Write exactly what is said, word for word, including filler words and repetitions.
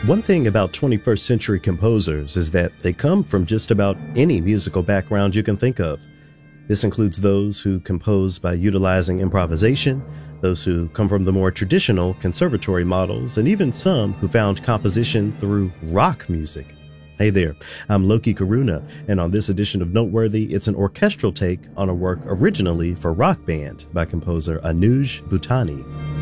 One thing about twenty-first century composers is that they come from just about any musical background you can think of. This includes those who compose by utilizing improvisation, those who come from the more traditional conservatory models, and even some who found composition through rock music. Hey there, I'm Loki Karuna, and on this edition of Noteworthy, it's an orchestral take on a work originally for rock band by composer Anuj Bhutani.